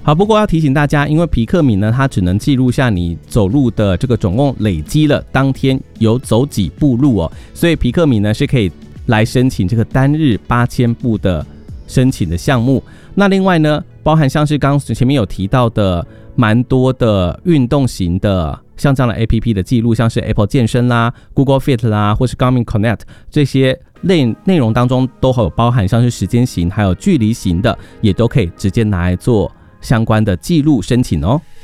好，不过要提醒大家，因为皮克米呢，它只能记录下你走路的这个总共累积了当天有走几步路哦，所以皮克米呢是可以来申请这个单日8000步的申请的项目。那另外呢，包含像是刚前面有提到的蛮多的运动型的，像这样的 APP 的记录，像是 Apple 健身啦、Google Fit 啦，或是 Garmin Connect 这些内容当中都有包含像是时间型还有距离型的，也都可以直接拿来做相关的记录申请哦。